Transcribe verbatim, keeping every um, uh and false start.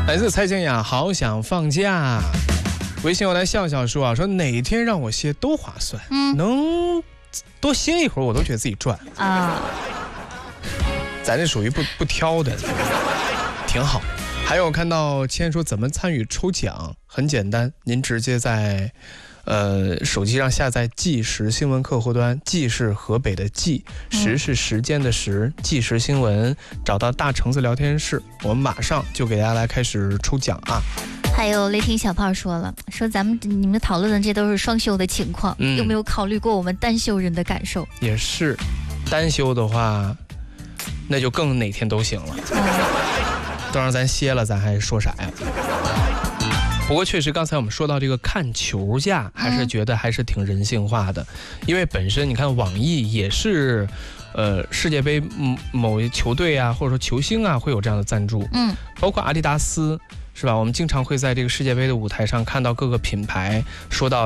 来自蔡健雅，好想放假。微信我来笑笑说啊，说哪天让我歇都划算，嗯，能多歇一会儿我都觉得自己赚啊。咱这属于不不挑的，挺好。还有看到谦说怎么参与抽奖，很简单，您直接在呃手机上下载即时新闻客户端，即是河北的即，时是时间的时，即时新闻，找到大橙子聊天室，我们马上就给大家来开始抽奖啊。 还有雷霆小炮说了，说咱们你们讨论的这都是双休的情况，嗯、有没有考虑过我们单休人的感受？ 也是，单休的话，那就更哪天都行了。嗯，都让咱歇了，咱还说啥呀？不过确实，刚才我们说到这个看球价，还是觉得还是挺人性化的，因为本身你看网易也是，呃，世界杯某球队啊，或者说球星啊，会有这样的赞助，嗯，包括阿迪达斯。是吧？我们经常会在这个世界杯的舞台上看到各个品牌说到